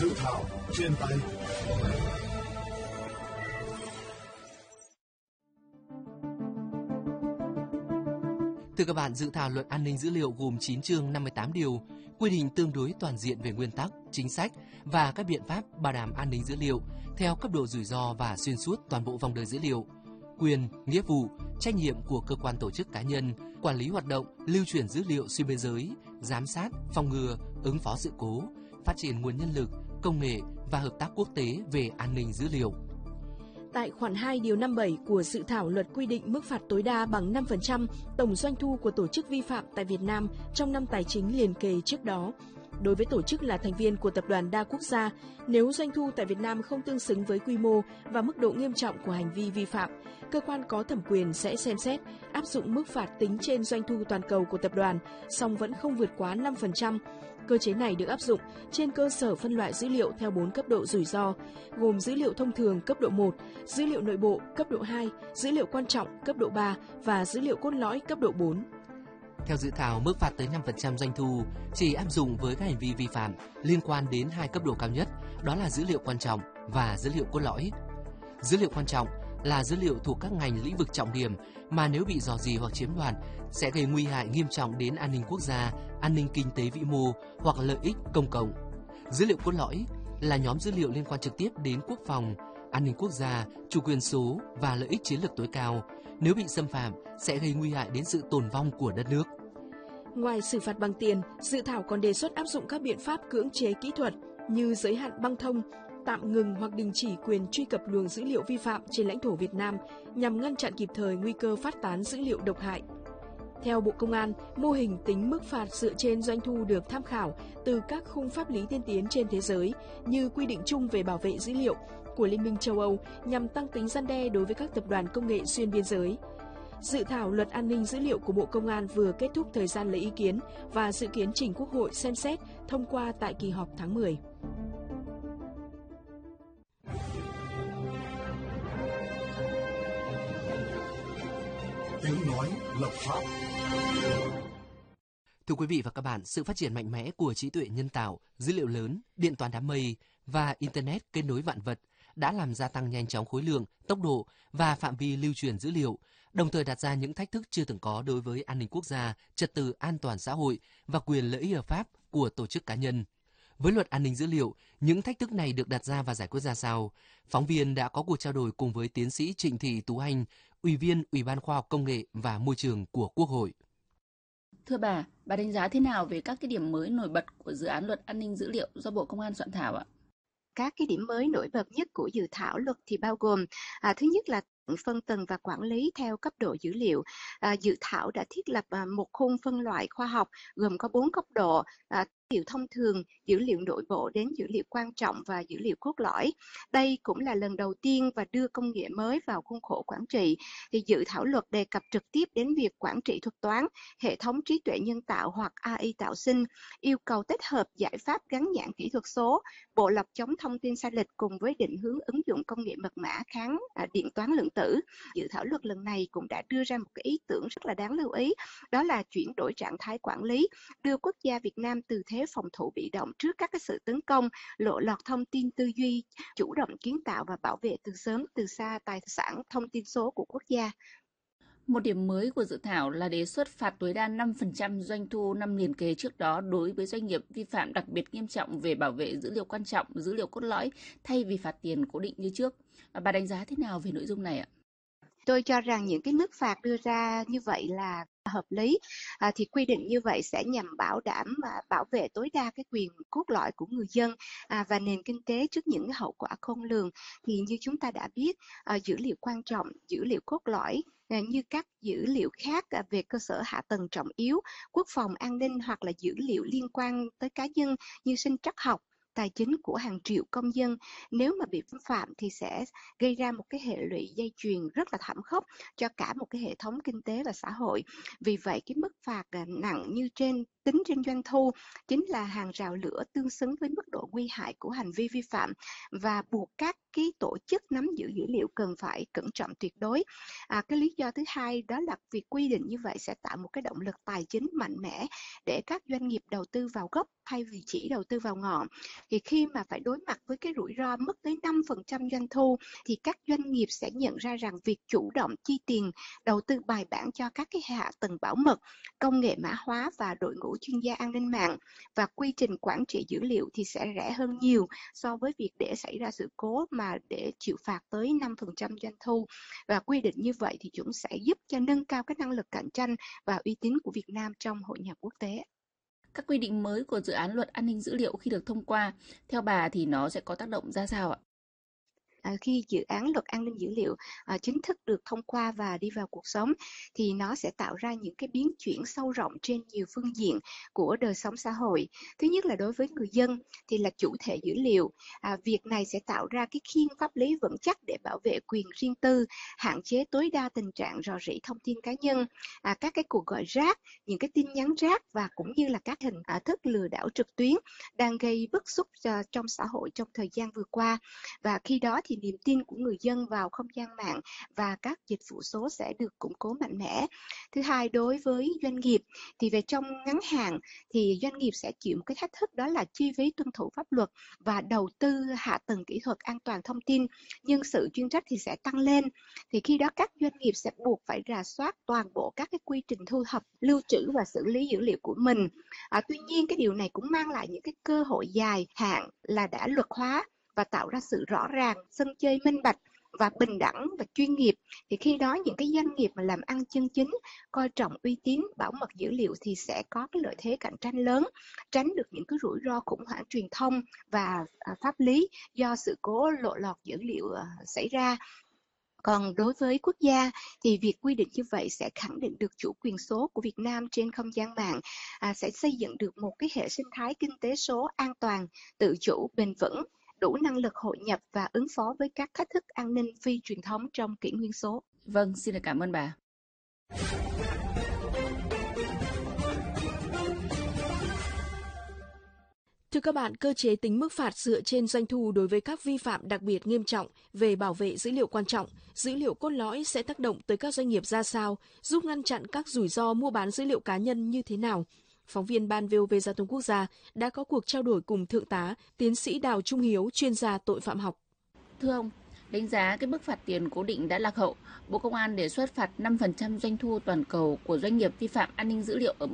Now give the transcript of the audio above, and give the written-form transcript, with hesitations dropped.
Dự thảo trên tay. Thưa các bạn, dự thảo luật an ninh dữ liệu gồm 9 chương 58 điều, quy định tương đối toàn diện về nguyên tắc, chính sách và các biện pháp bảo đảm an ninh dữ liệu theo cấp độ rủi ro và xuyên suốt toàn bộ vòng đời dữ liệu, quyền, nghĩa vụ, trách nhiệm của cơ quan tổ chức cá nhân, quản lý hoạt động, lưu chuyển dữ liệu xuyên biên giới, giám sát, phòng ngừa, ứng phó sự cố, phát triển nguồn nhân lực, công nghệ và hợp tác quốc tế về an ninh dữ liệu. Tại khoản 2 điều 57 của dự thảo luật quy định mức phạt tối đa bằng 5% tổng doanh thu của tổ chức vi phạm tại Việt Nam trong năm tài chính liền kề trước đó. Đối với tổ chức là thành viên của tập đoàn đa quốc gia, nếu doanh thu tại Việt Nam không tương xứng với quy mô và mức độ nghiêm trọng của hành vi vi phạm, cơ quan có thẩm quyền sẽ xem xét áp dụng mức phạt tính trên doanh thu toàn cầu của tập đoàn, song vẫn không vượt quá 5%. Cơ chế này được áp dụng trên cơ sở phân loại dữ liệu theo 4 cấp độ rủi ro, gồm dữ liệu thông thường cấp độ 1, dữ liệu nội bộ cấp độ 2, dữ liệu quan trọng cấp độ 3 và dữ liệu cốt lõi cấp độ 4. Theo dự thảo, mức phạt tới 5% doanh thu chỉ áp dụng với các hành vi vi phạm liên quan đến hai cấp độ cao nhất, đó là dữ liệu quan trọng và dữ liệu cốt lõi. Dữ liệu quan trọng là dữ liệu thuộc các ngành lĩnh vực trọng điểm mà nếu bị rò rỉ hoặc chiếm đoạt sẽ gây nguy hại nghiêm trọng đến an ninh quốc gia, an ninh kinh tế vĩ mô hoặc lợi ích công cộng. Dữ liệu cốt lõi là nhóm dữ liệu liên quan trực tiếp đến quốc phòng, an ninh quốc gia, chủ quyền số và lợi ích chiến lược tối cao. Nếu bị xâm phạm sẽ gây nguy hại đến sự tồn vong của đất nước. Ngoài xử phạt bằng tiền, dự thảo còn đề xuất áp dụng các biện pháp cưỡng chế kỹ thuật như giới hạn băng thông, tạm ngừng hoặc đình chỉ quyền truy cập luồng dữ liệu vi phạm trên lãnh thổ Việt Nam nhằm ngăn chặn kịp thời nguy cơ phát tán dữ liệu độc hại. Theo Bộ Công an, mô hình tính mức phạt dựa trên doanh thu được tham khảo từ các khung pháp lý tiên tiến trên thế giới như quy định chung về bảo vệ dữ liệu của Liên minh châu Âu nhằm tăng tính răn đe đối với các tập đoàn công nghệ xuyên biên giới. Dự thảo luật an ninh dữ liệu của Bộ Công an vừa kết thúc thời gian lấy ý kiến và dự kiến trình Quốc hội xem xét thông qua tại kỳ họp tháng 10. Tiếng nói lập pháp. Thưa quý vị và các bạn, sự phát triển mạnh mẽ của trí tuệ nhân tạo, dữ liệu lớn, điện toán đám mây và Internet kết nối vạn vật đã làm gia tăng nhanh chóng khối lượng, tốc độ và phạm vi lưu truyền dữ liệu, đồng thời đặt ra những thách thức chưa từng có đối với an ninh quốc gia, trật tự an toàn xã hội và quyền lợi ích hợp pháp của tổ chức cá nhân. Với luật an ninh dữ liệu, những thách thức này được đặt ra và giải quyết ra sao? Phóng viên đã có cuộc trao đổi cùng với tiến sĩ Trịnh Thị Tú Anh, Ủy viên Ủy ban Khoa học Công nghệ và Môi trường của Quốc hội. Thưa bà đánh giá thế nào về các cái điểm mới nổi bật của dự án luật an ninh dữ liệu do Bộ Công an soạn thảo ạ? Các cái điểm mới nổi bật nhất của dự thảo luật thì bao gồm thứ nhất là phân tầng và quản lý theo cấp độ dữ liệu. Dự thảo đã thiết lập một khung phân loại khoa học gồm có 4 cấp độ: dữ liệu thông thường, dữ liệu nội bộ đến dữ liệu quan trọng và dữ liệu cốt lõi. Đây cũng là lần đầu tiên và đưa công nghệ mới vào khuôn khổ quản trị. Thì dự thảo luật đề cập trực tiếp đến việc quản trị thuật toán, hệ thống trí tuệ nhân tạo hoặc AI tạo sinh, yêu cầu tích hợp giải pháp gắn nhãn kỹ thuật số, bộ lọc chống thông tin sai lệch cùng với định hướng ứng dụng công nghệ mật mã kháng điện toán lượng tử. Dự thảo luật lần này cũng đã đưa ra một cái ý tưởng rất là đáng lưu ý, đó là chuyển đổi trạng thái quản lý, đưa quốc gia Việt Nam từ thế phòng thủ bị động trước các cái sự tấn công, lộ lọt thông tin tư duy, chủ động kiến tạo và bảo vệ từ sớm từ xa tài sản thông tin số của quốc gia. Một điểm mới của dự thảo là đề xuất phạt tối đa 5% doanh thu năm liền kề trước đó đối với doanh nghiệp vi phạm đặc biệt nghiêm trọng về bảo vệ dữ liệu quan trọng, dữ liệu cốt lõi thay vì phạt tiền cố định như trước. Bà đánh giá thế nào về nội dung này ạ? Tôi cho rằng những cái mức phạt đưa ra như vậy là hợp lý, thì quy định như vậy sẽ nhằm bảo đảm bảo vệ tối đa cái quyền cốt lõi của người dân và nền kinh tế trước những hậu quả khôn lường. Thì như chúng ta đã biết, dữ liệu quan trọng, dữ liệu cốt lõi như các dữ liệu khác về cơ sở hạ tầng trọng yếu, quốc phòng an ninh hoặc là dữ liệu liên quan tới cá nhân như sinh trắc học, tài chính của hàng triệu công dân, nếu mà bị vi phạm thì sẽ gây ra một cái hệ lụy dây chuyền rất là thảm khốc cho cả một cái hệ thống kinh tế và xã hội. Vì vậy cái mức phạt nặng như trên tính trên doanh thu chính là hàng rào lửa tương xứng với mức độ nguy hại của hành vi vi phạm và buộc các cái tổ chức nắm giữ dữ liệu cần phải cẩn trọng tuyệt đối. Cái lý do thứ hai đó là việc quy định như vậy sẽ tạo một cái động lực tài chính mạnh mẽ để các doanh nghiệp đầu tư vào gốc thay vì chỉ đầu tư vào ngọn. Thì khi mà phải đối mặt với cái rủi ro mất tới 5% doanh thu thì các doanh nghiệp sẽ nhận ra rằng việc chủ động chi tiền đầu tư bài bản cho các cái hạ tầng bảo mật, công nghệ mã hóa và đội ngũ chuyên gia an ninh mạng và quy trình quản trị dữ liệu thì sẽ rẻ hơn nhiều so với việc để xảy ra sự cố mà để chịu phạt tới 5% doanh thu. Và quy định như vậy thì chúng sẽ giúp cho nâng cao cái năng lực cạnh tranh và uy tín của Việt Nam trong hội nhập quốc tế. Các quy định mới của dự án luật an ninh dữ liệu khi được thông qua, theo bà thì nó sẽ có tác động ra sao ạ? Khi dự án luật an ninh dữ liệu chính thức được thông qua và đi vào cuộc sống thì nó sẽ tạo ra những cái biến chuyển sâu rộng trên nhiều phương diện của đời sống xã hội. Thứ nhất là đối với người dân thì là chủ thể dữ liệu. Việc này sẽ tạo ra cái khiên pháp lý vững chắc để bảo vệ quyền riêng tư, hạn chế tối đa tình trạng rò rỉ thông tin cá nhân, các cái cuộc gọi rác, những cái tin nhắn rác và cũng như là các hình thức lừa đảo trực tuyến đang gây bức xúc trong xã hội trong thời gian vừa qua. Và khi đó thì niềm tin của người dân vào không gian mạng và các dịch vụ số sẽ được củng cố mạnh mẽ. Thứ hai, đối với doanh nghiệp thì về trong ngắn hạn thì doanh nghiệp sẽ chịu một cái thách thức đó là chi phí tuân thủ pháp luật và đầu tư hạ tầng kỹ thuật an toàn thông tin, nhân sự chuyên trách thì sẽ tăng lên. Thì khi đó các doanh nghiệp sẽ buộc phải rà soát toàn bộ các cái quy trình thu thập, lưu trữ và xử lý dữ liệu của mình. Tuy nhiên cái điều này cũng mang lại những cái cơ hội dài hạn là đã luật hóa và tạo ra sự rõ ràng, sân chơi minh bạch và bình đẳng và chuyên nghiệp. Thì khi đó những cái doanh nghiệp mà làm ăn chân chính, coi trọng uy tín, bảo mật dữ liệu thì sẽ có cái lợi thế cạnh tranh lớn, tránh được những cái rủi ro khủng hoảng truyền thông và pháp lý do sự cố lộ lọt dữ liệu xảy ra. Còn đối với quốc gia thì việc quy định như vậy sẽ khẳng định được chủ quyền số của Việt Nam trên không gian mạng, sẽ xây dựng được một cái hệ sinh thái kinh tế số an toàn, tự chủ, bền vững, đủ năng lực hội nhập và ứng phó với các thách thức an ninh phi truyền thống trong kỷ nguyên số. Vâng, xin được cảm ơn bà. Thưa các bạn, cơ chế tính mức phạt dựa trên doanh thu đối với các vi phạm đặc biệt nghiêm trọng về bảo vệ dữ liệu quan trọng, dữ liệu cốt lõi sẽ tác động tới các doanh nghiệp ra sao, giúp ngăn chặn các rủi ro mua bán dữ liệu cá nhân như thế nào? Phóng viên Ban VOV Giao thông Quốc gia đã có cuộc trao đổi cùng Thượng tá, Tiến sĩ Đào Trung Hiếu, chuyên gia tội phạm học. Thưa ông, đánh giá cái mức phạt tiền cố định đã lạc hậu, Bộ Công an đề xuất phạt 5% doanh thu toàn cầu của doanh nghiệp vi phạm an ninh dữ liệu ở